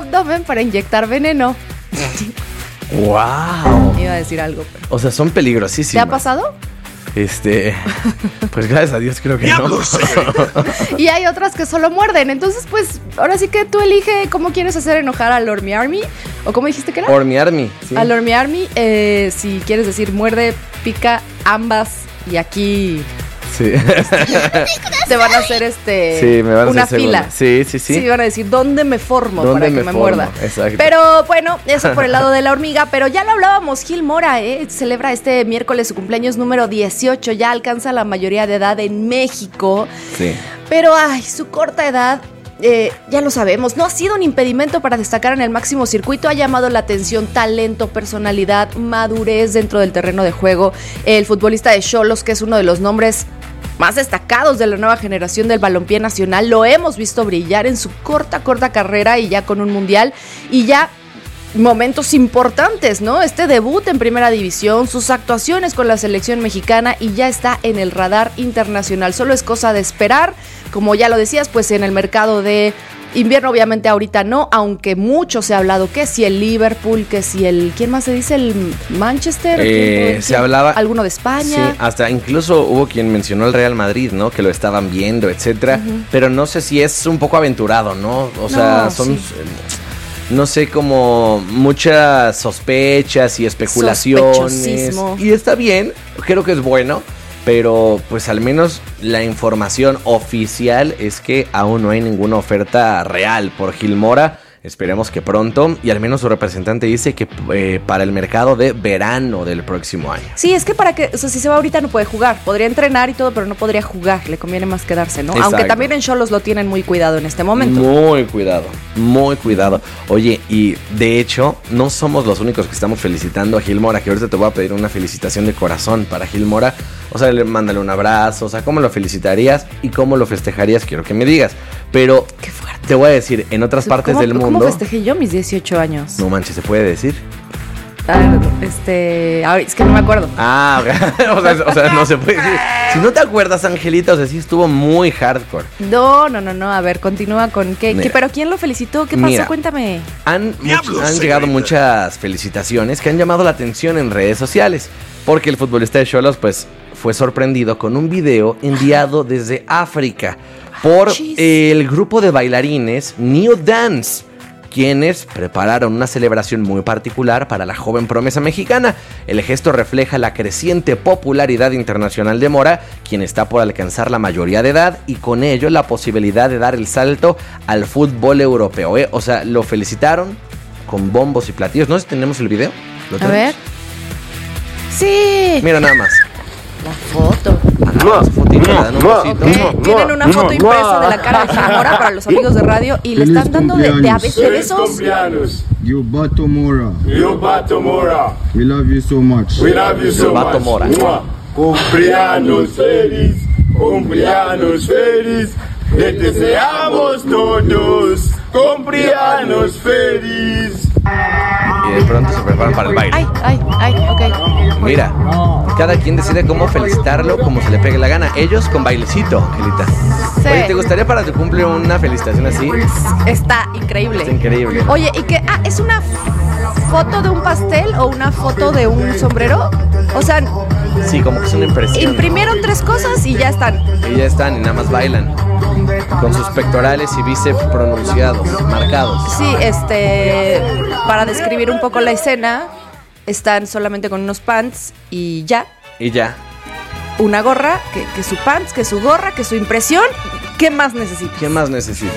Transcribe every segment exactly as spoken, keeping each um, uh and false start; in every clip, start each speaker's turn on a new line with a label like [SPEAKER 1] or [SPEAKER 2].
[SPEAKER 1] abdomen para inyectar veneno.
[SPEAKER 2] ¡Wow!
[SPEAKER 1] Iba a decir algo, pero...
[SPEAKER 2] O sea, son peligrosísimas.
[SPEAKER 1] ¿Te ha pasado?
[SPEAKER 2] Este... Pues gracias a Dios creo que no.
[SPEAKER 1] Y hay otras que solo muerden. Entonces, pues, ahora sí que tú elige cómo quieres hacer enojar al Ormi Army. ¿O cómo dijiste que era?
[SPEAKER 2] Ormi Army, sí.
[SPEAKER 1] Al Ormi Army, eh, si quieres decir muerde, pica, ambas. Y aquí...
[SPEAKER 2] Sí.
[SPEAKER 1] Te van a hacer este
[SPEAKER 2] sí, me van a
[SPEAKER 1] una
[SPEAKER 2] hacer
[SPEAKER 1] fila.
[SPEAKER 2] Segunda. Sí, sí, sí.
[SPEAKER 1] Sí, van a decir ¿dónde me formo
[SPEAKER 2] ¿Dónde
[SPEAKER 1] para que
[SPEAKER 2] me,
[SPEAKER 1] me
[SPEAKER 2] formo?
[SPEAKER 1] muerda?
[SPEAKER 2] Exacto.
[SPEAKER 1] Pero bueno, eso por el lado de la hormiga. Pero ya lo hablábamos, Gil Mora, ¿eh? celebra este miércoles su cumpleaños número dieciocho. Ya alcanza la mayoría de edad en México.
[SPEAKER 2] Sí.
[SPEAKER 1] Pero ay, su corta edad. Eh, ya lo sabemos, no ha sido un impedimento para destacar en el máximo circuito, ha llamado la atención talento, personalidad, madurez dentro del terreno de juego. El futbolista de Xolos, que es uno de los nombres más destacados de la nueva generación del balompié nacional, lo hemos visto brillar en su corta, corta carrera y ya con un mundial y ya momentos importantes, ¿no? Este debut en primera división, sus actuaciones con la selección mexicana y ya está en el radar internacional. Solo es cosa de esperar, como ya lo decías, pues en el mercado de invierno obviamente ahorita no, aunque mucho se ha hablado que si el Liverpool, que si el, ¿quién más se dice? El Manchester,
[SPEAKER 2] eh,
[SPEAKER 1] ¿quién,
[SPEAKER 2] se
[SPEAKER 1] quién?
[SPEAKER 2] hablaba
[SPEAKER 1] alguno de España.
[SPEAKER 2] Sí, hasta incluso hubo quien mencionó el Real Madrid, ¿no? Que lo estaban viendo, etcétera. Uh-huh. Pero no sé si es un poco aventurado, ¿no? O sea, no, son sí. no sé, como muchas sospechas y especulaciones. Y está bien, creo que es bueno. Pero pues al menos la información oficial es que aún no hay ninguna oferta real por Gil Mora. Esperemos que pronto, y al menos su representante dice que eh, para el mercado de verano del próximo año.
[SPEAKER 1] Sí, es que para que, o sea, si se va ahorita no puede jugar, podría entrenar y todo, pero no podría jugar, le conviene más quedarse, ¿no?
[SPEAKER 2] Exacto.
[SPEAKER 1] Aunque también en Xolos lo tienen muy cuidado en este momento.
[SPEAKER 2] Muy cuidado, muy cuidado. Oye, y de hecho, no somos los únicos que estamos felicitando a Gil Mora, que ahorita te voy a pedir una felicitación de corazón para Gil Mora. O sea, mándale un abrazo, o sea, ¿cómo lo felicitarías y cómo lo festejarías? Quiero que me digas. Pero
[SPEAKER 1] qué fuerte.
[SPEAKER 2] Te voy a decir, en otras partes
[SPEAKER 1] ¿Cómo,
[SPEAKER 2] del mundo...
[SPEAKER 1] ¿Cómo festejé yo mis dieciocho años?
[SPEAKER 2] No manches, ¿se puede decir?
[SPEAKER 1] Ah, este... Es que no me acuerdo.
[SPEAKER 2] Ah, o sea, o sea, no se puede decir. Si no te acuerdas, Angelita, o sea, sí estuvo muy hardcore.
[SPEAKER 1] No, no, no, no. A ver, continúa con qué. ¿Qué pero quién lo felicitó? ¿Qué pasó? Mira, Cuéntame.
[SPEAKER 2] Han, much, han llegado muchas felicitaciones que han llamado la atención en redes sociales. Porque el futbolista de Xolos, pues, fue sorprendido con un video enviado desde África por eh, el grupo de bailarines New Dance, quienes prepararon una celebración muy particular para la joven promesa mexicana. El gesto refleja la creciente popularidad internacional de Mora, quien está por alcanzar la mayoría de edad y con ello la posibilidad de dar el salto al fútbol europeo. ¿eh? O sea, lo felicitaron con bombos y platillos. No sé si tenemos el video.
[SPEAKER 1] ¿Lo A ver. Sí.
[SPEAKER 2] Mira nada más.
[SPEAKER 1] La foto.
[SPEAKER 2] Ah, su fotito, no, no,
[SPEAKER 1] okay. Tienen una foto impresa de la cara de Gil Mora para los amigos de radio y le están dando de, de, de besos.
[SPEAKER 3] You Bato Mora.
[SPEAKER 4] You Bato Mora.
[SPEAKER 3] We love you so much.
[SPEAKER 4] We love you so
[SPEAKER 2] Bato
[SPEAKER 4] much.
[SPEAKER 2] Mora.
[SPEAKER 4] Cumpleaños feliz. Cumpleaños feliz. Le deseamos todos. Cumpleaños feliz.
[SPEAKER 2] Y de pronto se preparan para el baile.
[SPEAKER 1] Ay, ay, ay, ok.
[SPEAKER 2] Mira, cada quien decide cómo felicitarlo como se le pegue la gana. Ellos con bailecito, Angelita.
[SPEAKER 1] Sí.
[SPEAKER 2] Oye, ¿te gustaría para tu cumple una felicitación así?
[SPEAKER 1] Está increíble.
[SPEAKER 2] Está increíble.
[SPEAKER 1] Oye, ¿y qué? Ah, ¿es una foto de un pastel o una foto de un sombrero? O sea...
[SPEAKER 2] Sí, como que es una impresión.
[SPEAKER 1] Imprimieron ¿no? tres cosas y ya están.
[SPEAKER 2] Y ya están, y nada más bailan. Con sus pectorales y bíceps pronunciados, marcados.
[SPEAKER 1] Sí, este... Para describir un poco la escena, están solamente con unos pants y ya.
[SPEAKER 2] Y ya.
[SPEAKER 1] Una gorra, que, que su pants, que su gorra, que su impresión. ¿Qué más necesitas?
[SPEAKER 2] ¿Qué más necesitas?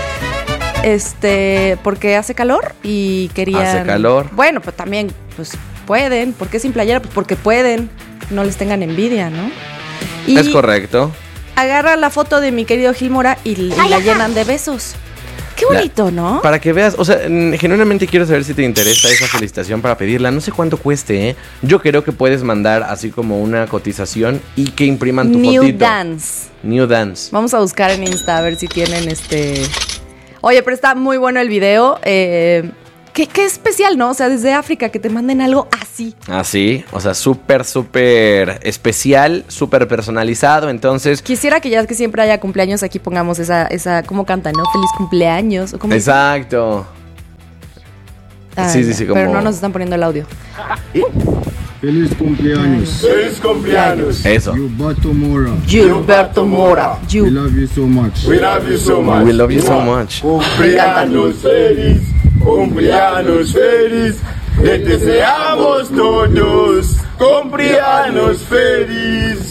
[SPEAKER 1] Este... Porque hace calor y querían...
[SPEAKER 2] Hace calor.
[SPEAKER 1] Bueno, pues también, pues pueden. ¿Por qué sin playera? Pues porque pueden. No les tengan envidia, ¿no? Y
[SPEAKER 2] es correcto.
[SPEAKER 1] Agarra la foto de mi querido Gil Mora y, y la llenan de besos. Qué bonito, la, ¿no?
[SPEAKER 2] Para que veas, o sea, genuinamente quiero saber si te interesa esa felicitación para pedirla. No sé cuánto cueste, ¿eh? Yo creo que puedes mandar así como una cotización y que impriman tu
[SPEAKER 1] New
[SPEAKER 2] fotito.
[SPEAKER 1] New Dance.
[SPEAKER 2] New Dance.
[SPEAKER 1] Vamos a buscar en Insta a ver si tienen este... Oye, pero está muy bueno el video. Eh... Qué, qué especial, ¿no? O sea, desde África que te manden algo así.
[SPEAKER 2] Así, o sea, súper, súper especial, súper personalizado, entonces...
[SPEAKER 1] Quisiera que ya que siempre haya cumpleaños aquí pongamos esa, esa ¿cómo cantan, no? Feliz cumpleaños. ¿O cómo
[SPEAKER 2] Exacto.
[SPEAKER 1] Ah,
[SPEAKER 2] sí, sí, sí, como...
[SPEAKER 1] Pero no nos están poniendo el audio.
[SPEAKER 3] Feliz cumpleaños.
[SPEAKER 4] Feliz cumpleaños.
[SPEAKER 2] Eso.
[SPEAKER 3] Gilberto Mora.
[SPEAKER 1] Gilberto Mora.
[SPEAKER 3] We
[SPEAKER 1] You.
[SPEAKER 3] love you so much.
[SPEAKER 4] We love you so much.
[SPEAKER 2] We love you so much.
[SPEAKER 4] Cumpleaños feliz, cumpleaños feliz. Les deseamos todos cumpleaños feliz.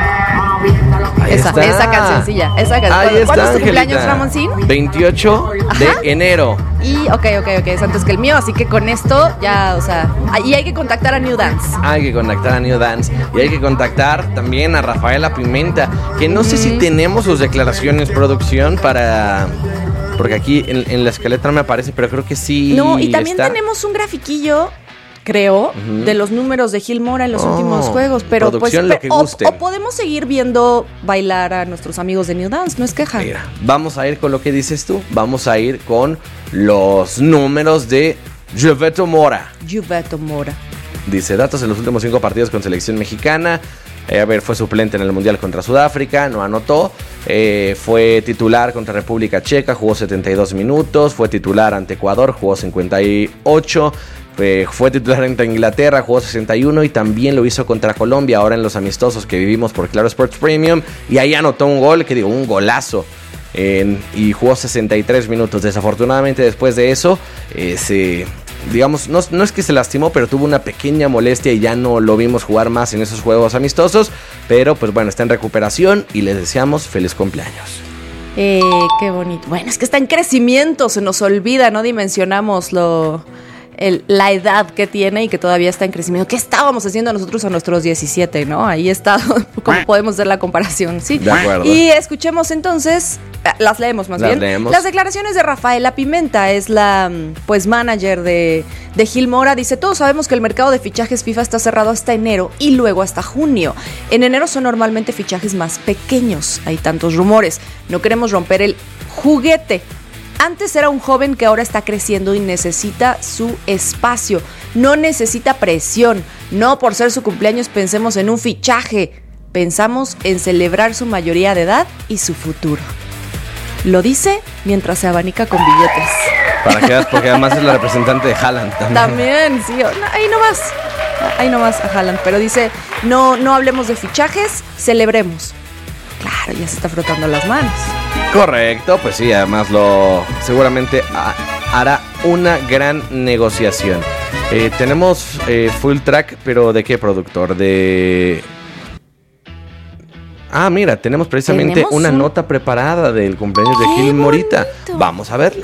[SPEAKER 2] Ahí
[SPEAKER 1] Esa,
[SPEAKER 2] está.
[SPEAKER 1] esa cancioncilla. Esa canción.
[SPEAKER 2] Ahí está,
[SPEAKER 1] ¿Cuándo es tu
[SPEAKER 2] Angelita.
[SPEAKER 1] cumpleaños, Ramoncín?
[SPEAKER 2] veintiocho de
[SPEAKER 1] Ajá.
[SPEAKER 2] enero.
[SPEAKER 1] Y, ok, ok, ok, es antes que el mío, así que con esto ya, o sea, y hay que contactar a New Dance.
[SPEAKER 2] Hay que contactar a New Dance y hay que contactar también a Rafaela Pimenta, que no sé si tenemos sus declaraciones, producción, para... Porque aquí en, en la escaleta no me aparece, pero creo que sí.
[SPEAKER 1] No, y también
[SPEAKER 2] está.
[SPEAKER 1] tenemos un grafiquillo, creo,
[SPEAKER 2] Ujú.
[SPEAKER 1] de los números de Gil Mora en los
[SPEAKER 2] Oh,
[SPEAKER 1] últimos juegos, pero pues
[SPEAKER 2] producción, lo
[SPEAKER 1] pe-
[SPEAKER 2] que
[SPEAKER 1] o,
[SPEAKER 2] gusten.
[SPEAKER 1] o podemos seguir viendo bailar a nuestros amigos de New Dance, no es queja.
[SPEAKER 2] Mira, vamos a ir con lo que dices tú. Vamos a ir con los números de Gilberto Mora.
[SPEAKER 1] Gilberto Mora.
[SPEAKER 2] Dice, datos en los últimos cinco partidos con selección mexicana. Eh, a ver, fue suplente en el Mundial contra Sudáfrica, no anotó. Eh, fue titular contra República Checa, jugó setenta y dos minutos. Fue titular ante Ecuador, jugó cincuenta y ocho. Eh, fue titular ante Inglaterra, jugó sesenta y uno. Y también lo hizo contra Colombia, ahora en los amistosos que vivimos por Claro Sports Premium. Y ahí anotó un gol, que digo, un golazo. En, y jugó sesenta y tres minutos. Desafortunadamente después de eso eh, se, digamos, no, no es que se lastimó, pero tuvo una pequeña molestia y ya no lo vimos jugar más en esos juegos amistosos. Pero pues bueno, está en recuperación y les deseamos feliz cumpleaños.
[SPEAKER 1] Eh, qué bonito. Bueno, es que está en crecimiento, se nos olvida, no dimensionamos lo... El, la edad que tiene y que todavía está en crecimiento. ¿Qué estábamos haciendo nosotros a nuestros diecisiete, no? Ahí está, ¿cómo podemos ver la comparación? Sí.
[SPEAKER 2] De acuerdo.
[SPEAKER 1] Y escuchemos entonces, las leemos más
[SPEAKER 2] Las
[SPEAKER 1] bien.
[SPEAKER 2] leemos.
[SPEAKER 1] Las declaraciones de Rafaela Pimenta, es la pues manager de, de Gil Mora. Dice, todos sabemos que el mercado de fichajes FIFA está cerrado hasta enero y luego hasta junio. En enero son normalmente fichajes más pequeños. Hay tantos rumores. No queremos romper el juguete. Antes era un joven que ahora está creciendo y necesita su espacio. No necesita presión. No por ser su cumpleaños pensemos en un fichaje. Pensamos en celebrar su mayoría de edad y su futuro. Lo dice mientras se abanica con billetes.
[SPEAKER 2] Para que veas, porque además es la representante de Haaland también.
[SPEAKER 1] También, sí. Ahí nomás. Ahí nomás a Haaland. Pero dice, no, no hablemos de fichajes, celebremos. Claro, ya se está frotando las manos.
[SPEAKER 2] Correcto, pues sí, además lo seguramente ha, hará una gran negociación. Eh, tenemos eh, full track, pero ¿de qué productor? De... Ah, mira, tenemos precisamente
[SPEAKER 1] ¿Tenemos
[SPEAKER 2] una
[SPEAKER 1] un...
[SPEAKER 2] nota preparada del cumpleaños de
[SPEAKER 1] ¡Qué
[SPEAKER 2] Gil Morita.
[SPEAKER 1] bonito!
[SPEAKER 2] Vamos a verlo.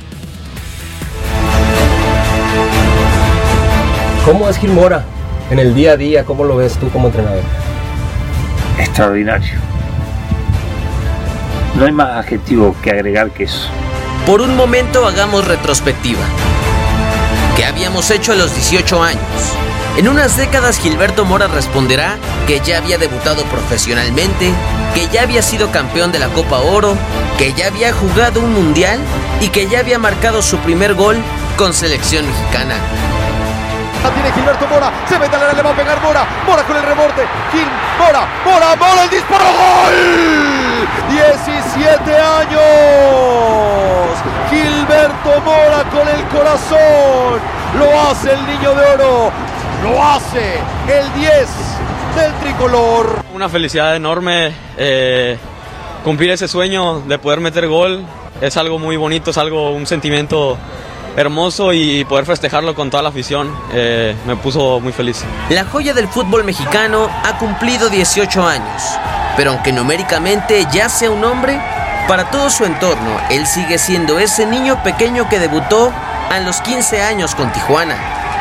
[SPEAKER 5] ¿Cómo es Gil Mora en el día a día? ¿Cómo lo ves tú como entrenador?
[SPEAKER 6] Extraordinario. No hay más adjetivo que agregar que eso.
[SPEAKER 7] Por un momento hagamos retrospectiva. ¿Qué habíamos hecho a los dieciocho años? En unas décadas Gilberto Mora responderá que ya había debutado profesionalmente, que ya había sido campeón de la Copa Oro, que ya había jugado un mundial y que ya había marcado su primer gol con selección mexicana.
[SPEAKER 8] Tiene Gilberto Mora, se mete al área, le va a pegar Mora, Mora con el rebote, Gil, Mora, Mora, Mora, el disparo, ¡gol! diecisiete años, Gilberto Mora con el corazón, lo hace el niño de oro, lo hace el diez del tricolor.
[SPEAKER 9] Una felicidad enorme, eh, cumplir ese sueño de poder meter gol, es algo muy bonito, es algo, un sentimiento hermoso y poder festejarlo con toda la afición eh, me puso muy feliz.
[SPEAKER 7] La joya del fútbol mexicano ha cumplido dieciocho años, pero aunque numéricamente ya sea un hombre, para todo su entorno, él sigue siendo ese niño pequeño que debutó a los quince años con Tijuana.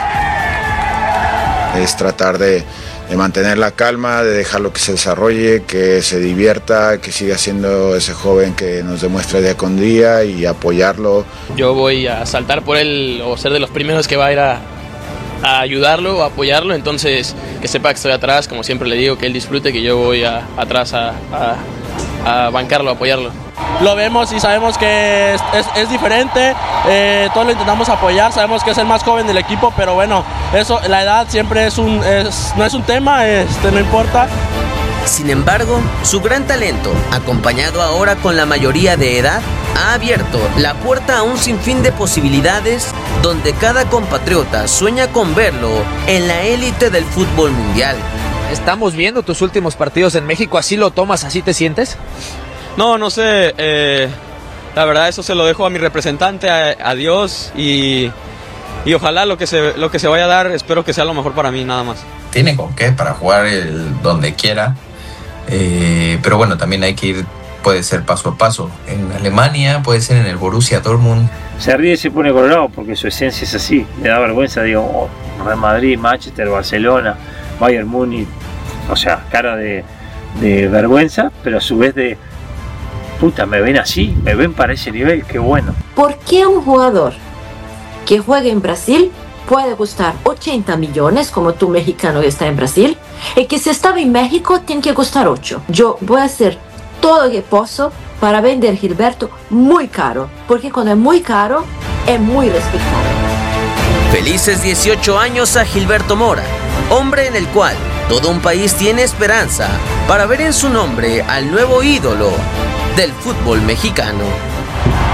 [SPEAKER 10] Es tratar de, de mantener la calma, de dejarlo que se desarrolle, que se divierta, que siga siendo ese joven que nos demuestra día con día y apoyarlo.
[SPEAKER 11] Yo voy a saltar por él o ser de los primeros que va a ir a, a ayudarlo o apoyarlo, entonces que sepa que estoy atrás, como siempre le digo, que él disfrute, que yo voy a, atrás a, a, a bancarlo, a apoyarlo.
[SPEAKER 9] Lo vemos y sabemos que es, es, es diferente, eh, todos lo intentamos apoyar, sabemos que es el más joven del equipo, pero bueno, eso, la edad siempre es un, es, no es un tema, este, no importa.
[SPEAKER 7] Sin embargo, su gran talento, acompañado ahora con la mayoría de edad, ha abierto la puerta a un sinfín de posibilidades donde cada compatriota sueña con verlo en la élite del fútbol mundial.
[SPEAKER 12] Estamos viendo tus últimos partidos en México, ¿así lo tomas, así te sientes?
[SPEAKER 9] No, no sé, eh, la verdad eso se lo dejo a mi representante, a, a Dios, y, y ojalá lo que, se, lo que se vaya a dar, espero que sea lo mejor para mí, nada más.
[SPEAKER 13] Tiene con qué para jugar el, donde quiera, eh, pero bueno, también hay que ir, puede ser paso a paso. En Alemania, puede ser en el Borussia Dortmund.
[SPEAKER 6] Se ríe y se pone colorado porque su esencia es así, le da vergüenza, digo, oh, Real Madrid, Manchester, Barcelona, Bayern Múnich, o sea, cara de, de vergüenza, pero a su vez de puta, me ven así, me ven para ese nivel, qué bueno.
[SPEAKER 14] ¿Por qué un jugador que juega en Brasil puede costar ochenta millones, como tú mexicano que está en Brasil, y que si estaba en México tiene que costar ocho? Yo voy a hacer todo lo que puedo para vender Gilberto muy caro, porque cuando es muy caro, es muy respetado.
[SPEAKER 7] Felices dieciocho años a Gilberto Mora, hombre en el cual todo un país tiene esperanza para ver en su nombre al nuevo ídolo del fútbol mexicano.